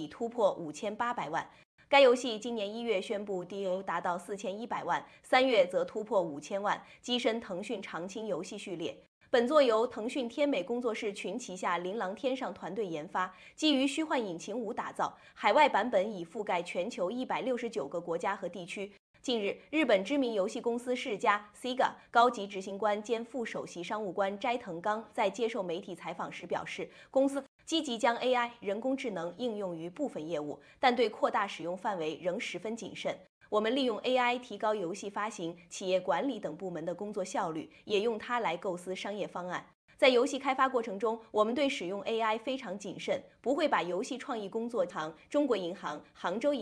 突破5800万。该游戏今年1月宣布 DAU 达到4100万，3月则突破5000万，跻身腾讯常青游戏序列。本作由腾讯天美工作室群旗下琳琅天上团队研发，基于虚幻引擎5打造，海外版本已覆盖全球169个国家和地区。近日，日本知名游戏公司世嘉 （Sega） 高级执行官兼副首席商务官斋藤刚在接受媒体采访时表示，公司积极将 AI 人工智能应用于部分业务，但对扩大使用范围仍十分谨慎。我们利用 AI 提高游戏发行、企业管理等部门的工作效率，也用它来构思商业方案。在游戏开发过程中，我们对使用 AI 非常谨慎，不会把游戏创意工作中国银行、杭州银